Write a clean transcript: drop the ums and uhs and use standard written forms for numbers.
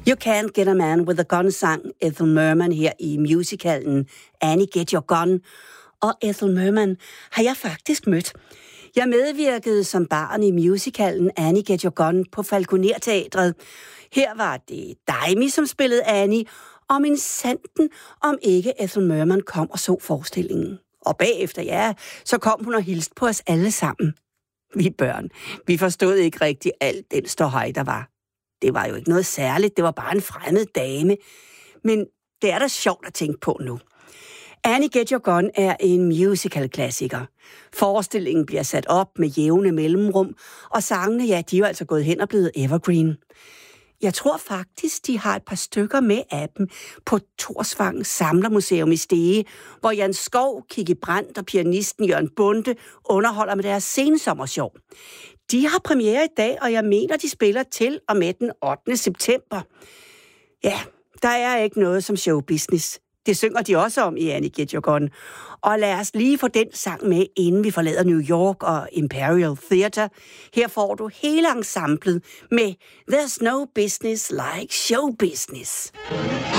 You Can't Get a Man with a Gun sang Ethel Merman her i musicalen Annie Get Your Gun. Og Ethel Merman har jeg faktisk mødt. Jeg medvirkede som barn i musicalen Annie Get Your Gun på Falconer Teatret. Her var det Daimi, som spillede Annie, og min sanden, om ikke Ethel Merman kom og så forestillingen. Og bagefter, ja, så kom hun og hilste på os alle sammen. Vi børn, vi forstod ikke rigtig alt den ståhej, der var. Det var jo ikke noget særligt, det var bare en fremmed dame. Men det er da sjovt at tænke på nu. Annie Get Your Gun er en musical-klassiker. Forestillingen bliver sat op med jævne mellemrum, og sangene, ja, de er jo altså gået hen og blevet evergreen. Jeg tror faktisk, de har et par stykker med af dem på Torsvang Samlermuseum i Stege, hvor Jan Skov, Kikki Brandt og pianisten Jørgen Bonde underholder med deres sensommershow. De har premiere i dag, og jeg mener, de spiller til og med den 8. september. Ja, der er ikke noget som showbusiness. Det synger de også om i Annie Get Your Gun. Og lad os lige få den sang med, inden vi forlader New York og Imperial Theatre. Her får du hele ensemblet med There's No Business Like Show Business.